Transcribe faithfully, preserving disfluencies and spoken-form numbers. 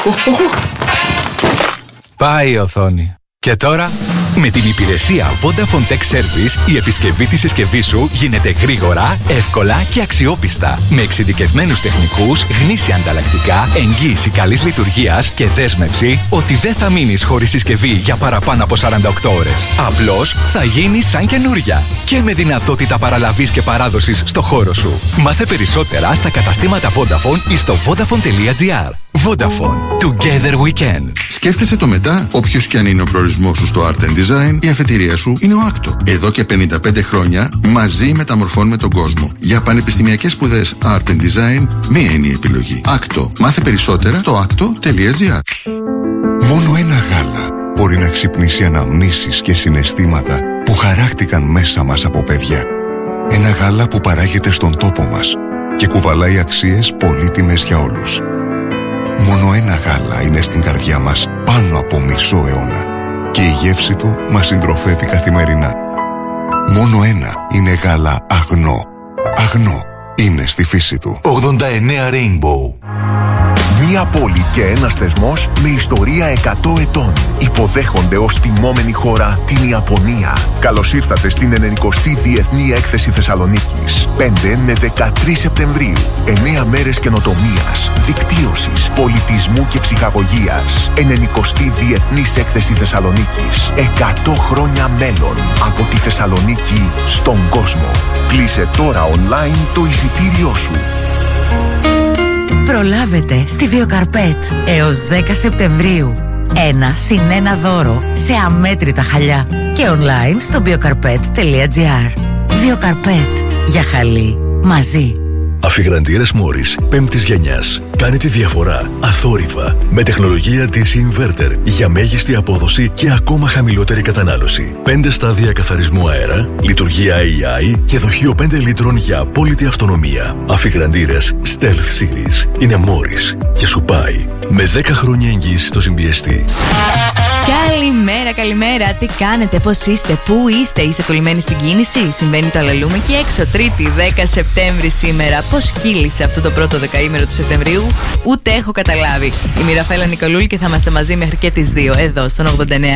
Πάει η οθόνη. Και τώρα, με την υπηρεσία Vodafone Tech Service, η επισκευή της συσκευής σου γίνεται γρήγορα, εύκολα και αξιόπιστα. Με εξειδικευμένους τεχνικούς, γνήσια ανταλλακτικά, εγγύηση καλής λειτουργίας και δέσμευση ότι δεν θα μείνεις χωρίς συσκευή για παραπάνω από σαράντα οκτώ ώρες. Απλώς θα γίνει σαν καινούρια. Και με δυνατότητα παραλαβής και παράδοσης στο χώρο σου. Μάθε περισσότερα στα καταστήματα Vodafone ή στο vodafone τελεία gr. Vodafone. Together we can. Σκέφτεσαι το μετά, όποιος και αν είναι ο προορισμός σου στο Art and Design, η αφετηρία σου είναι ο Άκτο. Εδώ και πενήντα πέντε χρόνια μαζί μεταμορφώνουμε τον κόσμο. Για πανεπιστημιακές σπουδές Art and Design, μία είναι η επιλογή. Άκτο. Μάθε περισσότερα στο άκτο τελεία gr. Μόνο ένα γάλα μπορεί να ξυπνήσει αναμνήσεις και συναισθήματα που χαράχτηκαν μέσα μας από παιδιά. Ένα γάλα που παράγεται στον τόπο μας και κουβαλάει αξίες πολύτιμες για όλους. Μόνο ένα γάλα είναι στην καρδιά μας πάνω από μισό αιώνα και η γεύση του μας συντροφεύει καθημερινά. Μόνο ένα είναι γάλα αγνό. Αγνό είναι στη φύση του. ογδόντα εννέα Rainbow. Μία πόλη και ένας θεσμός με ιστορία εκατό ετών. Υποδέχονται ως τιμόμενη χώρα την Ιαπωνία. Καλώς ήρθατε στην ενενηκοστή Διεθνή Έκθεση Θεσσαλονίκης. πέντε με δεκατρείς Σεπτεμβρίου. εννέα μέρες καινοτομίας, δικτύωσης, πολιτισμού και ψυχαγωγίας. ενενηκοστή Διεθνής Έκθεση Θεσσαλονίκης. εκατό χρόνια μέλλον. Από τη Θεσσαλονίκη στον κόσμο. Κλείσε τώρα online το εισιτήριό σου. Προλάβετε στη Βιοκαρπέτ έως δέκα Σεπτεμβρίου. Ένα συν ένα δώρο σε αμέτρητα χαλιά. Και online στο βιοκαρπέτ τελεία gr. Βιοκαρπέτ. Για χαλί. Μαζί. Αφιγραντήρες Μόρις πέμπτης γενιάς. Κάνει τη διαφορά αθόρυβα με τεχνολογία ντι σι Inverter για μέγιστη απόδοση και ακόμα χαμηλότερη κατανάλωση. πέντε στάδια καθαρισμού αέρα, λειτουργία έι άι και δοχείο πέντε λίτρων για απόλυτη αυτονομία. Αφιγραντήρες Stealth Series είναι Μόρις και σου πάει με δέκα χρόνια εγγύηση στο συμπιεστή. Καλημέρα, καλημέρα. Τι κάνετε, πώς είστε, πού είστε, είστε κολλημένοι στην κίνηση? Συμβαίνει το αλλαλούμε εκεί έξω. Τρίτη, δέκα Σεπτέμβρη σήμερα. Πώς κύλησε αυτό το πρώτο δεκαήμερο του Σεπτεμβρίου, ούτε έχω καταλάβει. Είμαι η Ραφαέλα Νικολούλη και θα είμαστε μαζί μέχρι και τις δύο εδώ στον ογδόντα εννέα